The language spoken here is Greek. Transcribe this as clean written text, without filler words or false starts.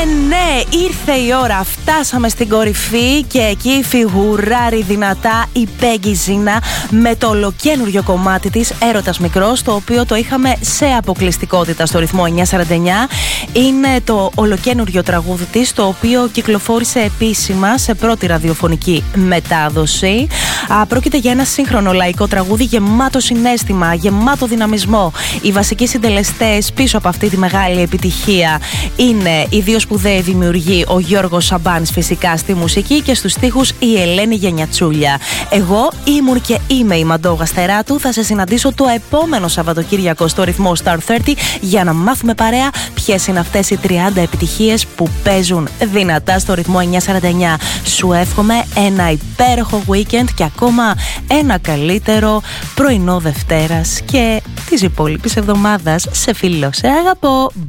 Ναι, ήρθε η ώρα, φτάσαμε στην κορυφή και εκεί φιγουράρει δυνατά η Peggy Zina με το ολοκένουργιο κομμάτι της «Έρωτας μικρός», το οποίο το είχαμε σε αποκλειστικότητα στο ρυθμό 949. Είναι το ολοκένουργιο τραγούδι της, το οποίο κυκλοφόρησε επίσημα σε πρώτη ραδιοφωνική μετάδοση. Πρόκειται για ένα σύγχρονο λαϊκό τραγούδι γεμάτο συναίσθημα, γεμάτο δυναμισμό. Οι βασικοί συντελεστές πίσω από αυτή τη μεγάλη επιτυχία είναι οι δύο σπουδαίοι δημιουργοί, ο Γιώργος Σαμπάνης φυσικά στη μουσική και στους στίχους η Ελένη Γενιατσούλια. Εγώ ήμουν και είμαι η Μαντώ Γαστεράτου. Θα σε συναντήσω το επόμενο Σαββατοκύριακο στο ρυθμό Star 30 για να μάθουμε παρέα ποιες είναι αυτές οι 30 επιτυχίες που παίζουν δυνατά στο ρυθμό 949. Σου εύχομαι ένα υπέροχο weekend και ακόμα ένα καλύτερο πρωινό Δευτέρας και της υπόλοιπης εβδομάδας. Σε φιλώ, σε αγαπώ.